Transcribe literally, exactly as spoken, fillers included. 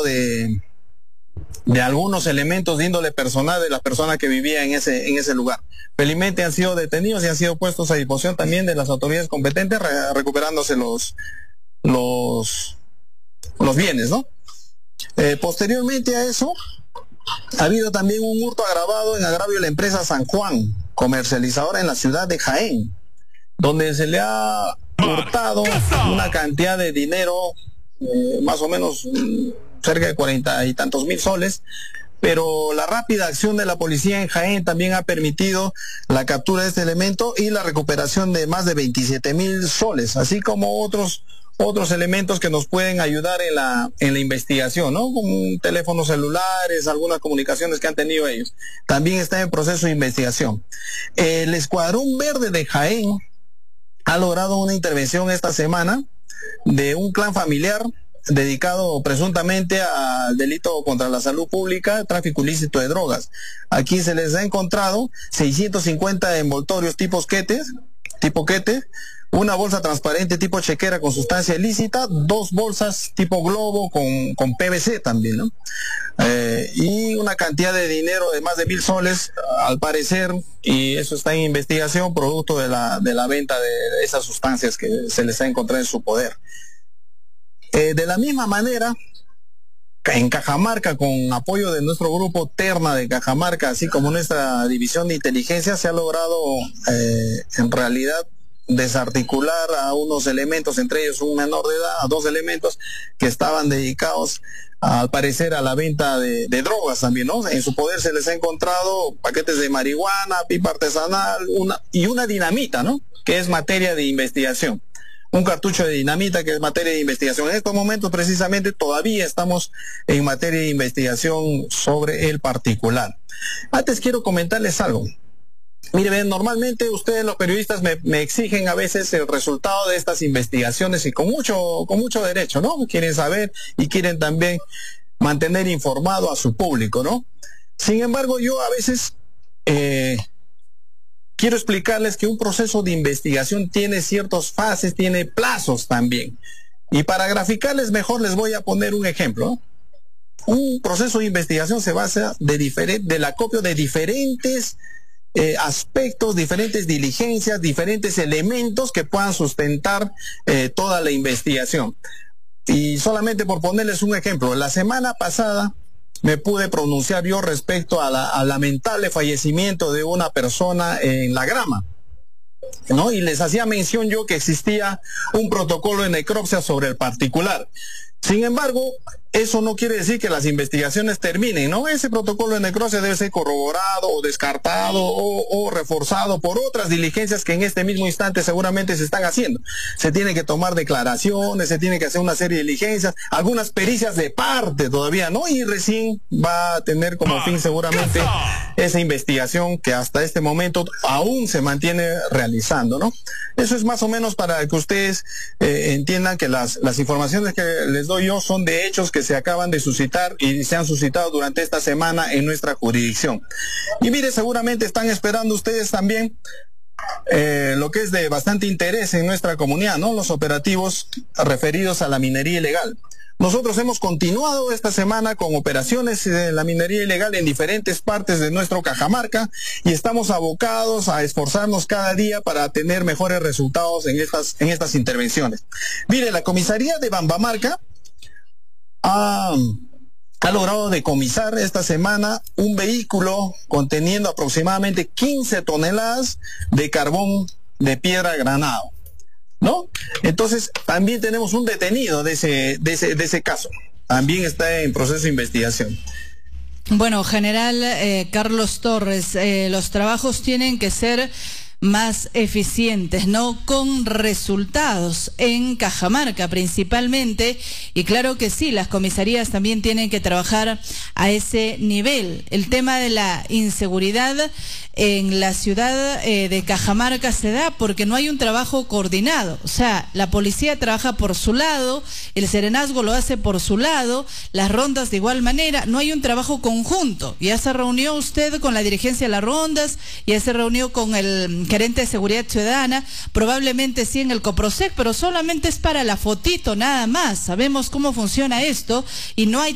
de, de algunos elementos de índole personal de las personas que vivían en ese, en ese lugar. Felizmente han sido detenidos y han sido puestos a disposición también de las autoridades competentes, re, recuperándose los, los, los bienes, ¿no? Eh, posteriormente a eso, ha habido también un hurto agravado en agravio de la empresa San Juan, comercializadora en la ciudad de Jaén, donde se le ha hurtado una cantidad de dinero, eh, más o menos mm, cerca de cuarenta y tantos mil soles, pero la rápida acción de la policía en Jaén también ha permitido la captura de este elemento y la recuperación de más de veintisiete mil soles, así como otros otros elementos que nos pueden ayudar en la en la investigación, ¿no? Como teléfonos celulares, algunas comunicaciones que han tenido ellos. También está en proceso de investigación. El Escuadrón Verde de Jaén ha logrado una intervención esta semana de un clan familiar dedicado presuntamente al delito contra la salud pública, tráfico ilícito de drogas. Aquí se les ha encontrado seiscientos cincuenta envoltorios tipos quetes, tipo quete, una bolsa transparente tipo chequera con sustancia ilícita, dos bolsas tipo globo con, con P V C también, ¿no? Eh, y una cantidad de dinero de más de mil soles, al parecer, y eso está en investigación, producto de la, de la venta de esas sustancias que se les ha encontrado en su poder. Eh, de la misma manera, en Cajamarca, con apoyo de nuestro grupo Terna de Cajamarca, así como nuestra división de inteligencia, se ha logrado eh, en realidad desarticular a unos elementos, entre ellos un menor de edad, a dos elementos que estaban dedicados al parecer a la venta de, de drogas también, ¿no? En su poder se les ha encontrado paquetes de marihuana, pipa artesanal, una y una dinamita, ¿no? Que es materia de investigación. Un cartucho de dinamita que es materia de investigación. En estos momentos precisamente todavía estamos en materia de investigación sobre el particular. Antes quiero comentarles algo. Mire, ven, normalmente ustedes los periodistas me, me exigen a veces el resultado de estas investigaciones y con mucho, con mucho derecho, ¿no? Quieren saber y quieren también mantener informado a su público, ¿no? Sin embargo, yo a veces eh, quiero explicarles que un proceso de investigación tiene ciertas fases, tiene plazos también. Y para graficarles mejor les voy a poner un ejemplo, ¿no? Un proceso de investigación se basa de, diferente, del acopio de diferentes Eh, aspectos, diferentes diligencias, diferentes elementos que puedan sustentar eh, toda la investigación. Y solamente por ponerles un ejemplo, la semana pasada me pude pronunciar yo respecto a la, al lamentable fallecimiento de una persona en La Grama, ¿no? Y les hacía mención yo que existía un protocolo de necropsia sobre el particular. Sin embargo, eso no quiere decir que las investigaciones terminen, ¿no? Ese protocolo de necropsia debe ser corroborado o descartado o, o reforzado por otras diligencias que en este mismo instante seguramente se están haciendo. Se tienen que tomar declaraciones, se tiene que hacer una serie de diligencias, algunas pericias de parte todavía, ¿no? Y recién va a tener como fin seguramente esa investigación que hasta este momento aún se mantiene realizando, ¿no? Eso es más o menos para que ustedes eh, entiendan que las, las informaciones que les doy yo son de hechos que se acaban de suscitar y se han suscitado durante esta semana en nuestra jurisdicción. Y mire, seguramente están esperando ustedes también eh, lo que es de bastante interés en nuestra comunidad, ¿no? Los operativos referidos a la minería ilegal. Nosotros hemos continuado esta semana con operaciones de la minería ilegal en diferentes partes de nuestro Cajamarca y estamos abocados a esforzarnos cada día para tener mejores resultados en estas, en estas intervenciones. Mire, la comisaría de Bambamarca ha, ha logrado decomisar esta semana un vehículo conteniendo aproximadamente quince toneladas de carbón de piedra granado, ¿no? Entonces, también tenemos un detenido de ese, de ese, de ese caso. También está en proceso de investigación. Bueno, general eh, Carlos Torres, eh, los trabajos tienen que ser más eficientes, ¿no? Con resultados en Cajamarca principalmente, y claro que sí, las comisarías también tienen que trabajar a ese nivel. El tema de la inseguridad en la ciudad eh, de Cajamarca se da porque no hay un trabajo coordinado. O sea, la policía trabaja por su lado, el serenazgo lo hace por su lado, las rondas de igual manera, no hay un trabajo conjunto. Ya se reunió usted con la dirigencia de las rondas, ya se reunió con el gerente de seguridad ciudadana, probablemente sí en el Coprosec, pero solamente es para la fotito nada más. Sabemos cómo funciona esto y no hay